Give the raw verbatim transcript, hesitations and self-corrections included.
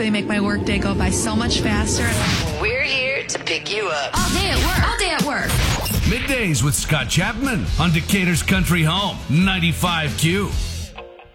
They make my workday go by so much faster. We're here to pick you up. All day at work. All day at work. Middays with Scott Chapman on Decatur's Country Home, ninety-five Q.